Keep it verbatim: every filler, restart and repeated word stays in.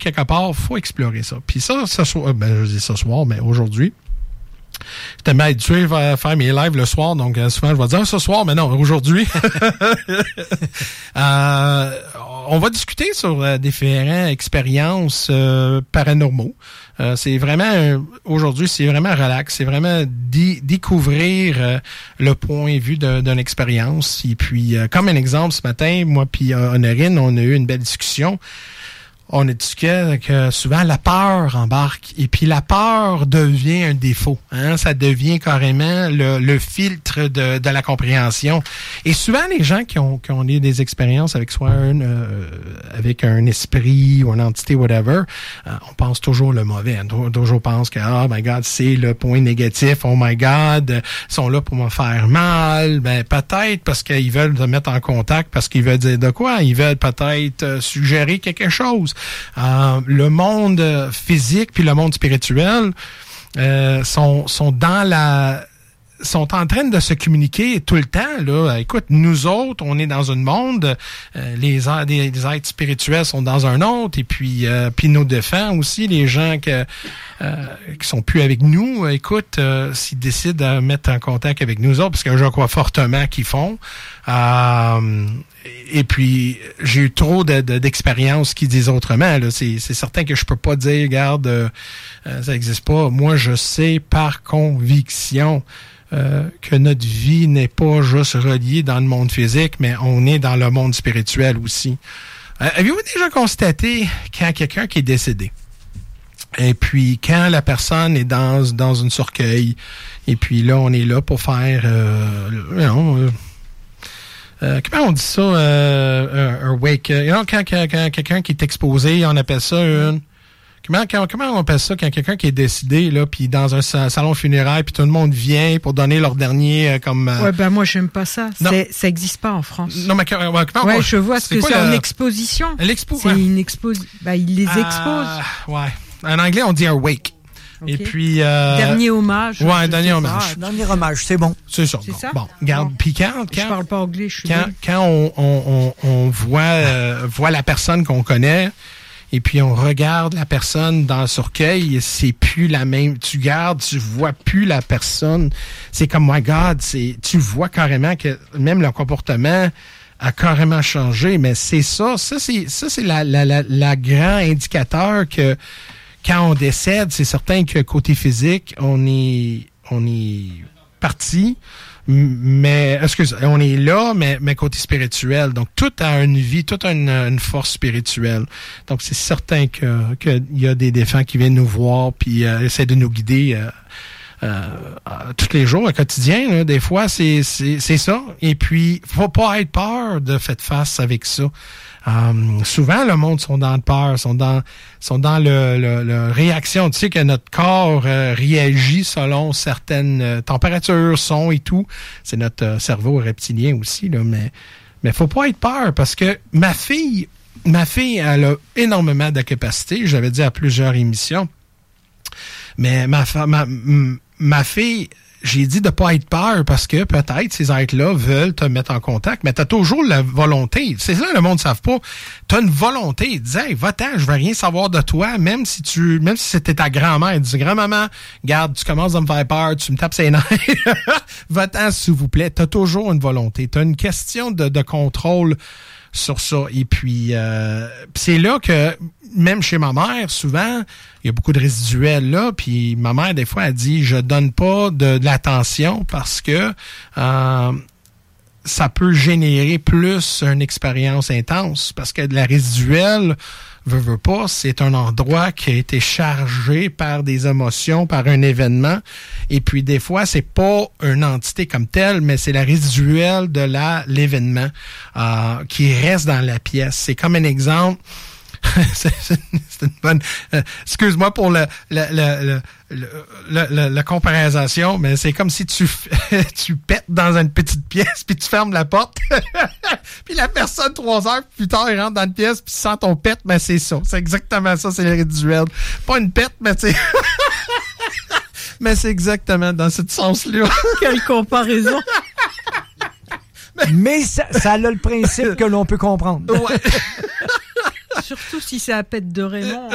quelque part, il faut explorer ça. Puis ça, ce soir, ben, je dis ce soir, mais aujourd'hui, j'étais bien habitué à faire mes lives le soir, donc souvent je vais dire ce soir, mais non, aujourd'hui. euh, on va discuter sur euh, différentes expériences euh, paranormaux. Euh, c'est vraiment, euh, aujourd'hui, c'est vraiment relax. C'est vraiment dé- découvrir euh, le point de vue de, d'une expérience. Et puis, euh, comme un exemple, ce matin, moi puis euh, Honorine, on a eu une belle discussion. On a discuté que souvent la peur embarque et puis la peur devient un défaut. Hein? Ça devient carrément le, le filtre de, de la compréhension. Et souvent les gens qui ont, qui ont eu des expériences avec soit un, euh, avec un esprit ou une entité, whatever, euh, on pense toujours le mauvais. On toujours pense que oh my God, c'est le point négatif. Oh my God, ils sont là pour me faire mal. Ben peut-être parce qu'ils veulent te mettre en contact, parce qu'ils veulent dire de quoi. Ils veulent peut-être euh, suggérer quelque chose. Euh, le monde physique puis le monde spirituel euh, sont sont dans la sont en train de se communiquer tout le temps là. Écoute, nous autres, on est dans un monde, euh, les, les, les êtres spirituels sont dans un autre, et puis euh, puis nos défunts aussi, les gens que euh, qui sont plus avec nous. Écoute, euh, s'ils décident de mettre en contact avec nous autres, parce que je crois fortement qu'ils font. Euh, et puis j'ai eu trop de, de, d'expériences qui disent autrement. Là, c'est, c'est certain que je peux pas dire, regarde, euh, ça n'existe pas. Moi, je sais par conviction euh, que notre vie n'est pas juste reliée dans le monde physique, mais on est dans le monde spirituel aussi. Euh, avez-vous déjà constaté quand quelqu'un qui est décédé, et puis quand la personne est dans dans une cercueil, et puis là on est là pour faire, euh, non. Euh, Euh, comment on dit ça, euh, un, un wake? You know, quand, quand, quand quelqu'un qui est exposé, on appelle ça une... Comment, quand, comment on appelle ça quand quelqu'un qui est décédé, là, puis dans un salon funéraire, puis tout le monde vient pour donner leur dernier, euh, comme... Euh... Ouais, ben moi, j'aime pas ça. C'est, ça existe pas en France. Non, mais comment... Ouais, on, je vois ce que c'est, la... une exposition. L'expo... C'est ouais. une exposition. Ben, ils les exposent. Euh, ouais. En anglais, on dit un wake. Okay. Et puis... Euh... Dernier hommage. Ouais, dernier hommage. Ah, dernier hommage, c'est bon. C'est ça. C'est bon, ça? Bon, regarde, bon. Puis quand, quand... Je parle pas anglais, je suis Quand, quand on, on, on, on voit, euh, voit la personne qu'on connaît, et puis on regarde la personne dans le cercueil, c'est plus la même. Tu gardes, tu vois plus la personne. C'est comme, my God, c'est, tu vois carrément que même le comportement a carrément changé. Mais c'est ça, ça c'est, ça c'est la, la, la, la grand indicateur que quand on décède, c'est certain que côté physique, on est, on est parti. Mais, excuse, on est là, mais, mais côté spirituel. Donc, tout a une vie, tout a une, une force spirituelle. Donc, c'est certain que, que il y a des défunts qui viennent nous voir puis euh, essaient de nous guider euh, euh, euh, tous les jours, au quotidien. Là, des fois, c'est, c'est, c'est ça. Et puis, faut pas être peur de faire face avec ça. Um, souvent, le monde sont dans le peur, sont dans sont dans le, le, le réaction. Tu sais que notre corps euh, réagit selon certaines euh, températures, sons et tout. C'est notre euh, cerveau reptilien aussi, là. Mais mais faut pas être peur parce que ma fille, ma fille, elle a énormément de capacité. Je l'avais dit à plusieurs émissions. Mais ma ma ma fille. J'ai dit de pas être peur parce que peut-être ces êtres-là veulent te mettre en contact, mais t'as toujours la volonté. C'est ça, le monde ne savent pas. T'as une volonté. Ils disent, hey, va-t'en, je veux rien savoir de toi, même si tu, même si c'était ta grand-mère. Ils disent, grand-maman, garde, tu commences à me faire peur, tu me tapes ses nerfs. Va-t'en, s'il vous plaît. T'as toujours une volonté. T'as une question de, de contrôle sur ça. Et puis, euh, c'est là que, même chez ma mère, souvent, il y a beaucoup de résiduels là, puis ma mère, des fois, elle dit, je donne pas de, de l'attention parce que euh, ça peut générer plus une expérience intense, parce que de la résiduelle, veut, veut pas, c'est un endroit qui a été chargé par des émotions, par un événement, et puis des fois, c'est pas une entité comme telle, mais c'est la résiduelle de la l'événement euh, qui reste dans la pièce. C'est comme un exemple... c'est, c'est, c'est une bonne... Euh, excuse-moi pour le, le, le, le, le, le, la comparaison, mais c'est comme si tu tu pètes dans une petite pièce, puis tu fermes la porte, puis la personne, trois heures plus tard, elle rentre dans une pièce, puis sent ton pète, mais c'est ça. C'est exactement ça, c'est le résiduel. Pas une pète, mais c'est... mais c'est exactement dans ce sens-là. Quelle comparaison! Mais ça, ça a le principe que l'on peut comprendre. Ouais. Surtout si c'est à pète de Raymond.